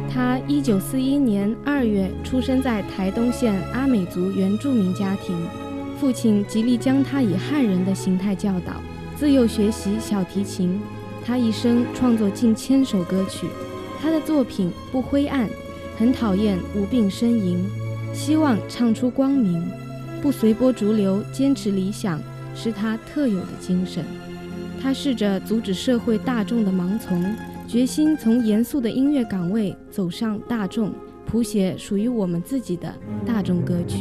他1941年2月出生在台东县阿美族原住民家庭，父亲极力将他以汉人的形态教导，自幼学习小提琴。他一生创作近1000首歌曲，他的作品不灰暗，很讨厌无病呻吟，希望唱出光明，不随波逐流，坚持理想是他特有的精神。他试着阻止社会大众的盲从，决心从严肃的音乐岗位走上大众，谱写属于我们自己的大众歌曲。